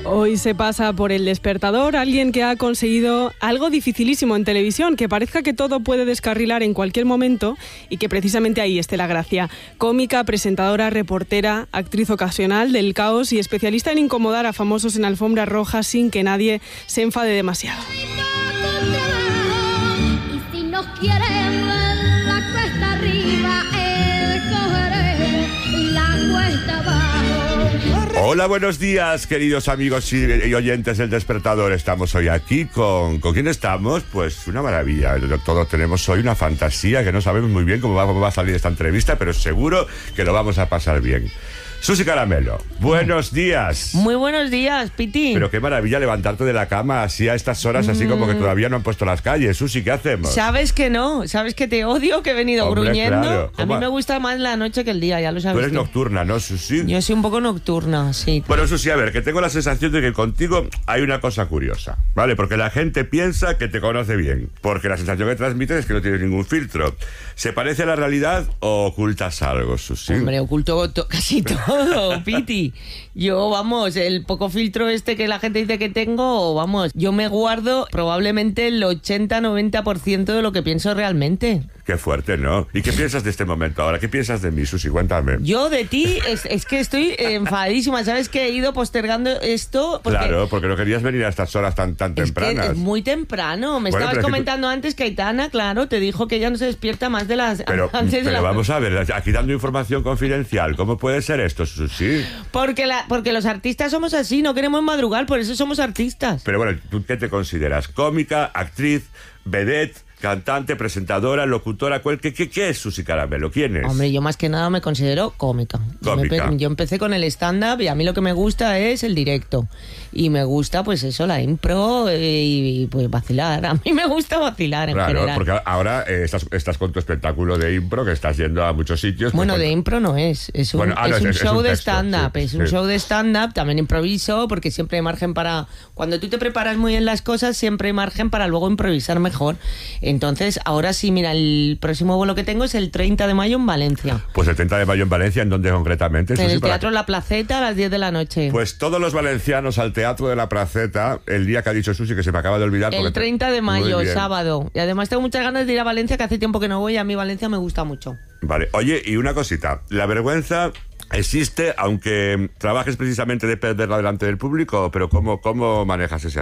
Hoy se pasa por El Despertador alguien que ha conseguido algo dificilísimo en televisión, que parezca que todo puede descarrilar en cualquier momento y que precisamente ahí esté la gracia. Cómica, presentadora, reportera, actriz ocasional del caos y especialista en incomodar a famosos en alfombras rojas sin que nadie se enfade demasiado. Y si nos quieren la cuesta arriba, cogeré la cuesta abajo. Hola, buenos días, queridos amigos y oyentes del Despertador. Estamos hoy aquí ¿Con quién estamos? Pues una maravilla. Todos tenemos hoy una fantasía que no sabemos muy bien cómo va a salir esta entrevista, pero seguro que lo vamos a pasar bien. Susi Caramelo, buenos días. Muy buenos días, Piti. Pero qué maravilla levantarte de la cama así a estas horas, así como que todavía no han puesto las calles. Susi, ¿qué hacemos? Sabes que no, sabes que te odio, que he venido gruñendo. Claro. A mí me gusta más la noche que el día, ya lo sabes. Tú eres nocturna, ¿no, Susi? Yo soy un poco nocturna, sí. Bueno, Susi, a ver, que tengo la sensación de que contigo hay una cosa curiosa, ¿vale? Porque la gente piensa que te conoce bien, porque la sensación que transmites es que no tienes ningún filtro. ¿Se parece a la realidad o ocultas algo, Susi? Hombre, oculto casi todo, Piti. Yo, vamos, el poco filtro que la gente dice que tengo, vamos, yo me guardo probablemente el 80-90% de lo que pienso realmente. Qué fuerte, ¿no? ¿Y qué piensas de este momento ahora? ¿Qué piensas de mí, Susi? Cuéntame. Yo de ti, es que estoy enfadísima. ¿Sabes que he ido postergando esto? Claro, porque no querías venir a estas horas tan tempranas. Que es muy temprano. Me estabas comentando antes que Aitana, claro, te dijo que ella no se despierta más de las... Pero vamos a ver, aquí dando información confidencial. ¿Cómo puede ser esto, Susi? Porque los artistas somos así, no queremos madrugar, por eso somos artistas. Pero bueno, ¿tú qué te consideras? ¿Cómica, actriz, vedette, cantante, presentadora, locutora? ¿Qué es Susi Caramelo? ¿Quién es? Hombre, yo más que nada me considero cómica. Yo empecé con el stand-up y a mí lo que me gusta es el directo. Y me gusta, pues eso, la impro y pues vacilar. A mí me gusta vacilar en general. Claro, porque ahora estás con tu espectáculo de impro, que estás yendo a muchos sitios. Bueno, de impro no es. Es un show de stand-up. Es un show de stand-up, también improviso, porque siempre hay margen para... Cuando tú te preparas muy bien las cosas, siempre hay margen para luego improvisar mejor. Entonces, ahora sí, mira, el próximo vuelo que tengo es el 30 de mayo en Valencia. Pues el 30 de mayo en Valencia, ¿en dónde concretamente? En el Teatro La Placeta a las 10 de la noche. Pues todos los valencianos al Teatro de La Placeta, el día que ha dicho Susi, que se me acaba de olvidar. El 30 de mayo, sábado. Y además tengo muchas ganas de ir a Valencia, que hace tiempo que no voy, a mí Valencia me gusta mucho. Vale, oye, y una cosita, la vergüenza... ¿Existe, aunque trabajes precisamente de perderla delante del público? Pero ¿cómo manejas ese